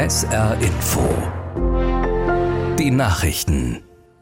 SR Info. Die Nachrichten.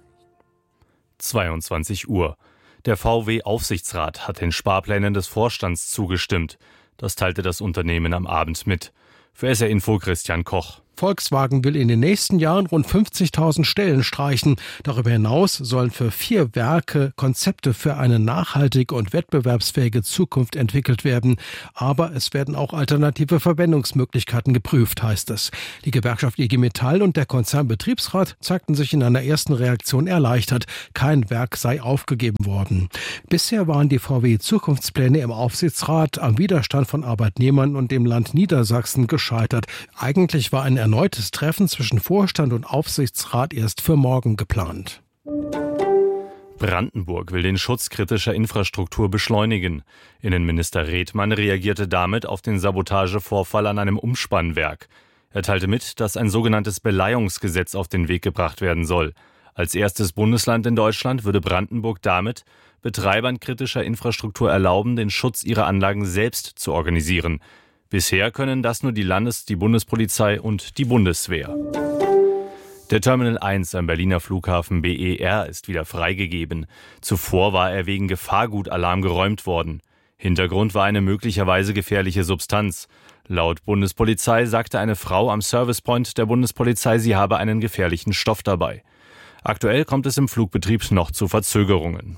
22 Uhr. Der VW-Aufsichtsrat hat den Sparplänen des Vorstands zugestimmt. Das teilte das Unternehmen am Abend mit. Für SR Info Christian Koch. Volkswagen will in den nächsten Jahren rund 50.000 Stellen streichen. Darüber hinaus sollen für 4 Werke Konzepte für eine nachhaltige und wettbewerbsfähige Zukunft entwickelt werden. Aber es werden auch alternative Verwendungsmöglichkeiten geprüft, heißt es. Die Gewerkschaft IG Metall und der Konzernbetriebsrat zeigten sich in einer ersten Reaktion erleichtert. Kein Werk sei aufgegeben worden. Bisher waren die VW-Zukunftspläne im Aufsichtsrat am Widerstand von Arbeitnehmern und dem Land Niedersachsen gescheitert. Eigentlich war ein erneutes Treffen zwischen Vorstand und Aufsichtsrat erst für morgen geplant. Brandenburg will den Schutz kritischer Infrastruktur beschleunigen. Innenminister Redmann reagierte damit auf den Sabotagevorfall an einem Umspannwerk. Er teilte mit, dass ein sogenanntes Beleihungsgesetz auf den Weg gebracht werden soll. Als erstes Bundesland in Deutschland würde Brandenburg damit Betreibern kritischer Infrastruktur erlauben, den Schutz ihrer Anlagen selbst zu organisieren. Bisher können das nur die Bundespolizei und die Bundeswehr. Der Terminal 1 am Berliner Flughafen BER ist wieder freigegeben. Zuvor war er wegen Gefahrgutalarm geräumt worden. Hintergrund war eine möglicherweise gefährliche Substanz. Laut Bundespolizei sagte eine Frau am Servicepoint der Bundespolizei, sie habe einen gefährlichen Stoff dabei. Aktuell kommt es im Flugbetrieb noch zu Verzögerungen.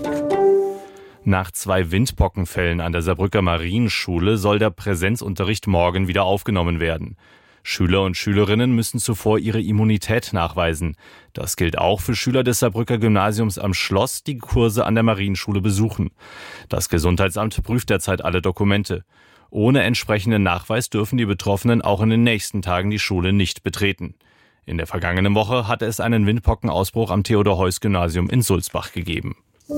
Nach 2 Windpockenfällen an der Saarbrücker Marienschule soll der Präsenzunterricht morgen wieder aufgenommen werden. Schüler und Schülerinnen müssen zuvor ihre Immunität nachweisen. Das gilt auch für Schüler des Saarbrücker Gymnasiums am Schloss, die Kurse an der Marienschule besuchen. Das Gesundheitsamt prüft derzeit alle Dokumente. Ohne entsprechenden Nachweis dürfen die Betroffenen auch in den nächsten Tagen die Schule nicht betreten. In der vergangenen Woche hatte es einen Windpockenausbruch am Theodor-Heuss-Gymnasium in Sulzbach gegeben.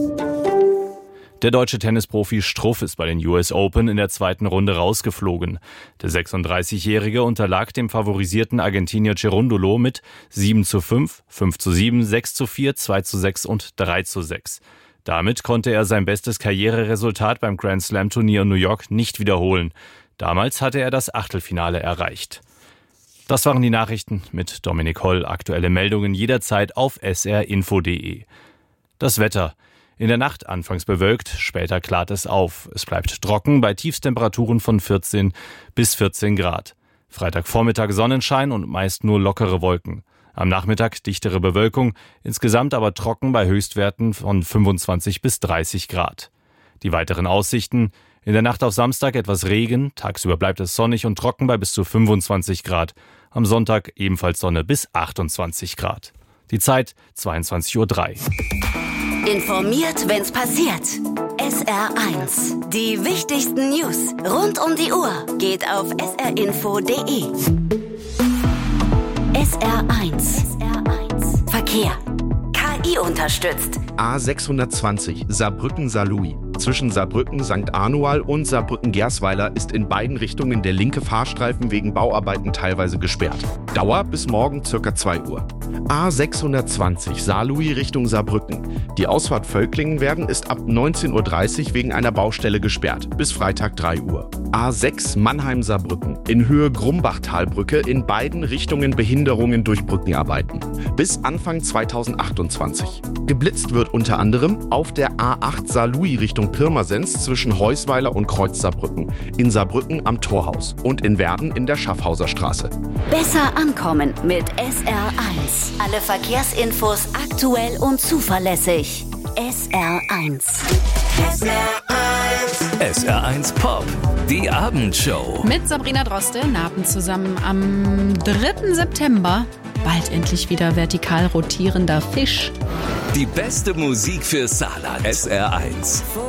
Der deutsche Tennisprofi Struff ist bei den US Open in der 2. Runde rausgeflogen. Der 36-Jährige unterlag dem favorisierten Argentinier Cerundolo mit 7:5, 5:7, 6:4, 2:6 und 3:6. Damit konnte er sein bestes Karriereresultat beim Grand Slam Turnier in New York nicht wiederholen. Damals hatte er das Achtelfinale erreicht. Das waren die Nachrichten mit Dominik Holl. Aktuelle Meldungen jederzeit auf srinfo.de. Das Wetter. In der Nacht anfangs bewölkt, später klart es auf. Es bleibt trocken bei Tiefstemperaturen von 14 bis 14 Grad. Freitagvormittag Sonnenschein und meist nur lockere Wolken. Am Nachmittag dichtere Bewölkung, insgesamt aber trocken bei Höchstwerten von 25 bis 30 Grad. Die weiteren Aussichten: in der Nacht auf Samstag etwas Regen, tagsüber bleibt es sonnig und trocken bei bis zu 25 Grad. Am Sonntag ebenfalls Sonne bis 28 Grad. Die Zeit 22:03 Uhr. Informiert, wenn's passiert. SR1. Die wichtigsten News rund um die Uhr geht auf srinfo.de. SR1. Verkehr. KI unterstützt. A620 Saarbrücken-Saarlouis. Zwischen Saarbrücken-St. Anual und Saarbrücken-Gersweiler ist in beiden Richtungen der linke Fahrstreifen wegen Bauarbeiten teilweise gesperrt. Dauer bis morgen ca. 2 Uhr. A620 Saarlouis Richtung Saarbrücken. Die Ausfahrt Völklingen-Werden ist ab 19:30 Uhr wegen einer Baustelle gesperrt, bis Freitag 3 Uhr. A6 Mannheim-Saarbrücken. In Höhe Grumbachtalbrücke in beiden Richtungen Behinderungen durch Brückenarbeiten. Bis Anfang 2028. Geblitzt wird unter anderem auf der A8 Saarlouis Richtung Pirmasens zwischen Heusweiler und Kreuz Saarbrücken, in Saarbrücken am Torhaus und in Werden in der Schaffhauser Straße. Besser ankommen mit SR1. Alle Verkehrsinfos aktuell und zuverlässig. SR1. SR1 Pop. Die Abendshow. Mit Sabrina Droste, Napen zusammen am 3. September. Bald endlich wieder vertikal rotierender Fisch. Die beste Musik für Saarland. SR1.